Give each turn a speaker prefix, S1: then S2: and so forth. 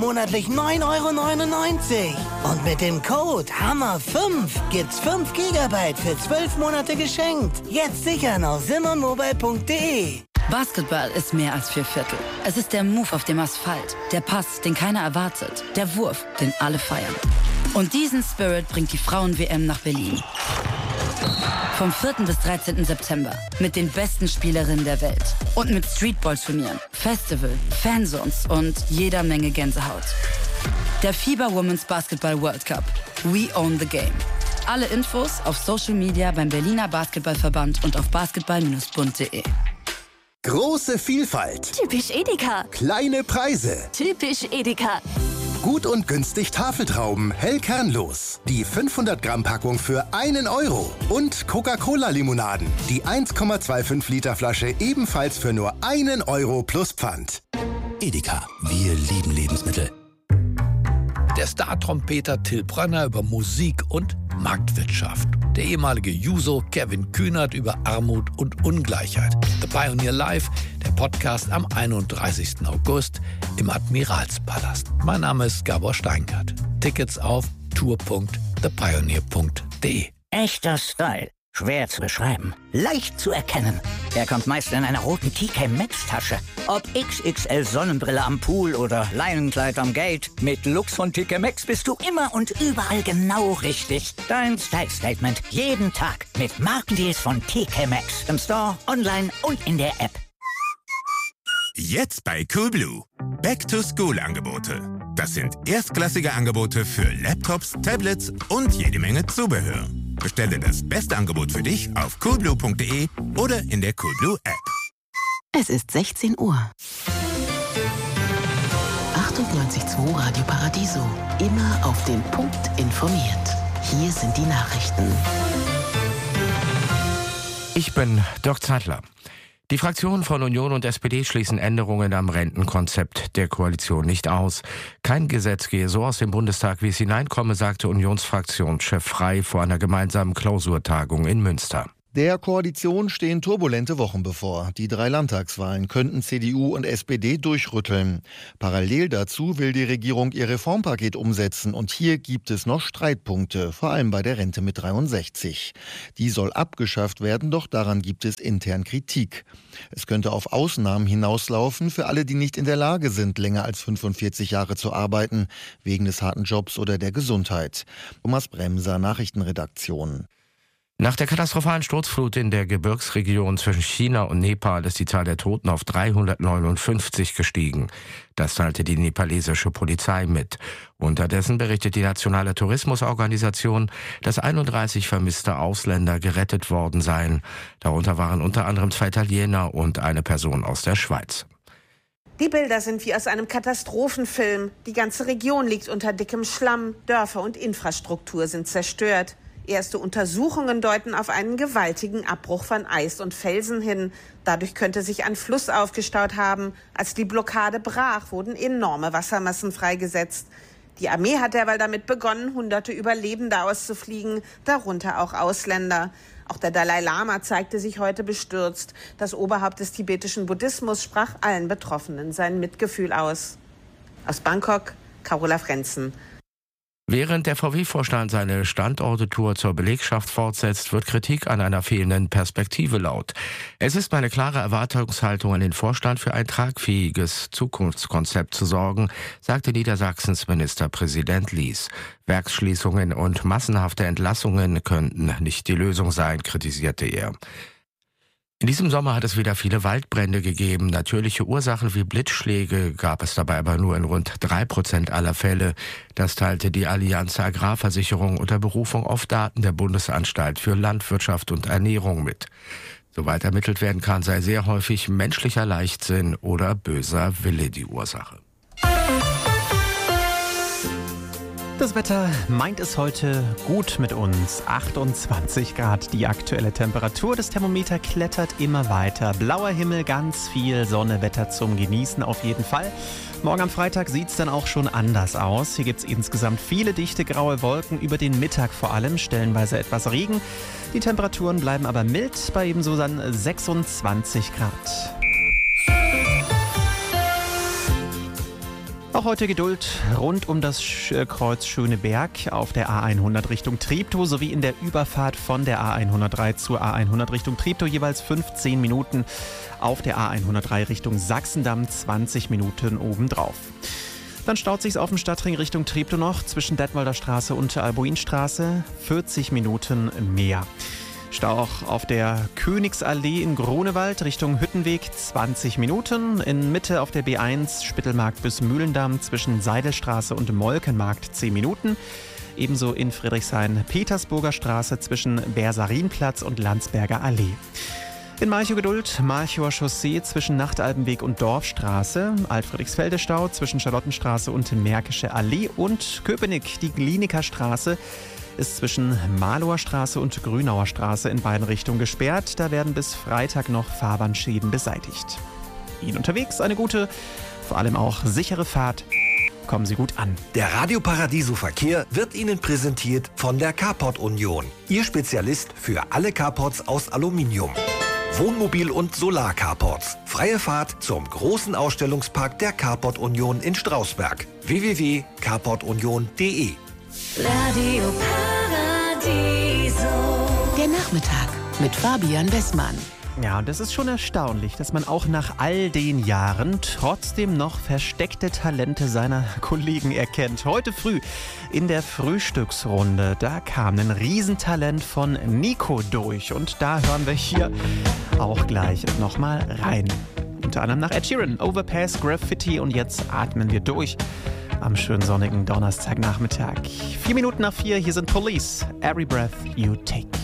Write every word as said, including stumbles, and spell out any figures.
S1: monatlich neun Euro neunundneunzig. Und mit dem Code Hammer fünf gibt's fünf Gigabyte für zwölf Monate geschenkt. Jetzt sichern auf simmermobile punkt de.
S2: Basketball ist mehr als vier Viertel. Es ist der Move auf dem Asphalt, der Pass, den keiner erwartet, der Wurf, den alle feiern. Und diesen Spirit bringt die Frauen-W M nach Berlin. Vom vierten bis dreizehnten September mit den besten Spielerinnen der Welt. Und mit Streetball-Turnieren, Festival, Fanzones und jeder Menge Gänsehaut. Der FIBA Women's Basketball World Cup. We own the game. Alle Infos auf Social Media beim Berliner Basketballverband und auf basketball Bindestrich bund punkt de.
S3: Große Vielfalt.
S4: Typisch Edeka.
S3: Kleine Preise.
S4: Typisch Edeka.
S3: Gut und günstig Tafeltrauben, hell kernlos. Die fünfhundert Gramm Packung für einen Euro. Und Coca-Cola-Limonaden. Die eins Komma fünfundzwanzig Liter Flasche ebenfalls für nur einen Euro plus Pfand.
S5: Edeka, wir lieben Lebensmittel.
S6: Der Star-Trompeter Till Brönner über Musik und Marktwirtschaft. Der ehemalige Juso Kevin Kühnert über Armut und Ungleichheit. The Pioneer Live, der Podcast am einunddreißigsten August im Admiralspalast. Mein Name ist Gabor Steingart. Tickets auf tour punkt the pioneer punkt de.
S7: Echter Style. Schwer zu beschreiben. Leicht zu erkennen. Er kommt meist in einer roten T K Maxx-Tasche. Ob X X L Sonnenbrille am Pool oder Leinenkleid am Gate. Mit Looks von T K Maxx bist du immer und überall genau richtig. Dein Style-Statement. Jeden Tag. Mit Markendeals von T K Maxx. Im Store, online und in der App.
S8: Jetzt bei Coolblue. Back-to-School-Angebote. Das sind erstklassige Angebote für Laptops, Tablets und jede Menge Zubehör. Bestelle das beste Angebot für dich auf coolblue punkt de oder in der Coolblue App.
S9: Es ist sechzehn Uhr. achtundneunzig Komma zwei Radio Paradiso. Immer auf den Punkt informiert. Hier sind die Nachrichten.
S10: Ich bin Dirk Zeitler. Die Fraktionen von Union und S P D schließen Änderungen am Rentenkonzept der Koalition nicht aus. Kein Gesetz gehe so aus dem Bundestag, wie es hineinkomme, sagte Unionsfraktionschef Frey vor einer gemeinsamen Klausurtagung in Münster.
S11: Der Koalition stehen turbulente Wochen bevor. Die drei Landtagswahlen könnten C D U und S P D durchrütteln. Parallel dazu will die Regierung ihr Reformpaket umsetzen und hier gibt es noch Streitpunkte, vor allem bei der Rente mit dreiundsechzig. Die soll abgeschafft werden, doch daran gibt es intern Kritik. Es könnte auf Ausnahmen hinauslaufen für alle, die nicht in der Lage sind, länger als fünfundvierzig Jahre zu arbeiten, wegen des harten Jobs oder der Gesundheit. Thomas Bremser, Nachrichtenredaktion.
S10: Nach der katastrophalen Sturzflut in der Gebirgsregion zwischen China und Nepal ist die Zahl der Toten auf dreihundertneunundfünfzig gestiegen. Das teilte die nepalesische Polizei mit. Unterdessen berichtet die Nationale Tourismusorganisation, dass einunddreißig vermisste Ausländer gerettet worden seien. Darunter waren unter anderem zwei Italiener und eine Person aus der Schweiz.
S12: Die Bilder sind wie aus einem Katastrophenfilm. Die ganze Region liegt unter dickem Schlamm. Dörfer und Infrastruktur sind zerstört. Erste Untersuchungen deuten auf einen gewaltigen Abbruch von Eis und Felsen hin. Dadurch könnte sich ein Fluss aufgestaut haben. Als die Blockade brach, wurden enorme Wassermassen freigesetzt. Die Armee hat derweil damit begonnen, hunderte Überlebende auszufliegen, darunter auch Ausländer. Auch der Dalai Lama zeigte sich heute bestürzt. Das Oberhaupt des tibetischen Buddhismus sprach allen Betroffenen sein Mitgefühl aus. Aus Bangkok, Carola Frenzen.
S10: Während der V W-Vorstand seine Standorte-Tour zur Belegschaft fortsetzt, wird Kritik an einer fehlenden Perspektive laut. Es ist meine klare Erwartungshaltung an den Vorstand, für ein tragfähiges Zukunftskonzept zu sorgen, sagte Niedersachsens Ministerpräsident Lies. Werksschließungen und massenhafte Entlassungen könnten nicht die Lösung sein, kritisierte er. In diesem Sommer hat es wieder viele Waldbrände gegeben. Natürliche Ursachen wie Blitzschläge gab es dabei aber nur in rund drei Prozent aller Fälle. Das teilte die Allianz Agrarversicherung unter Berufung auf Daten der Bundesanstalt für Landwirtschaft und Ernährung mit. Soweit ermittelt werden kann, sei sehr häufig menschlicher Leichtsinn oder böser Wille die Ursache.
S13: Das Wetter meint es heute gut mit uns. achtundzwanzig Grad die aktuelle Temperatur. Das Thermometer klettert immer weiter. Blauer Himmel, ganz viel Sonne, Wetter zum Genießen auf jeden Fall. Morgen am Freitag sieht es dann auch schon anders aus. Hier gibt es insgesamt viele dichte graue Wolken, über den Mittag vor allem, stellenweise etwas Regen. Die Temperaturen bleiben aber mild, bei ebenso dann sechsundzwanzig Grad. Auch heute Geduld rund um das Kreuz Schöneberg auf der A hundert Richtung Treptow sowie in der Überfahrt von der A hundertdrei zur A hundert Richtung Treptow jeweils fünfzehn Minuten. Auf der A hundertdrei Richtung Sachsendamm zwanzig Minuten obendrauf. Dann staut sich's auf dem Stadtring Richtung Treptow noch zwischen Detmolder Straße und Albuinstraße vierzig Minuten mehr. Stau auch auf der Königsallee in Grunewald Richtung Hüttenweg zwanzig Minuten. In Mitte auf der B eins Spittelmarkt bis Mühlendamm zwischen Seidelstraße und Molkenmarkt zehn Minuten. Ebenso in Friedrichshain Petersburger Straße zwischen Bersarinplatz und Landsberger Allee. In Malchow Geduld, Malchower Chaussee zwischen Nachtalbenweg und Dorfstraße, Altfriedrichsfelde Stau zwischen Charlottenstraße und Märkische Allee und Köpenick, die Glienicker Straße ist zwischen Malower Straße und Grünauer Straße in beiden Richtungen gesperrt. Da werden bis Freitag noch Fahrbahnschäden beseitigt. Ihnen unterwegs eine gute, vor allem auch sichere Fahrt. Kommen Sie gut an.
S14: Der Radio Paradiso Verkehr wird Ihnen präsentiert von der Carport Union. Ihr Spezialist für alle Carports aus Aluminium. Wohnmobil- und Solar-Carports. Freie Fahrt zum großen Ausstellungspark der Carport Union in Strausberg. w w w punkt carport union punkt d e
S9: Radio Paradiso. Der Nachmittag mit Fabian Westmann.
S13: Ja, und es ist schon erstaunlich, dass man auch nach all den Jahren trotzdem noch versteckte Talente seiner Kollegen erkennt. Heute früh in der Frühstücksrunde, da kam ein Riesentalent von Nico durch. Und da hören wir hier auch gleich nochmal rein. Unter anderem nach Ed Sheeran, Overpass, Graffiti und jetzt atmen wir durch. Am schönen sonnigen Donnerstagnachmittag. Vier Minuten nach vier, hier sind Police. Every breath you take.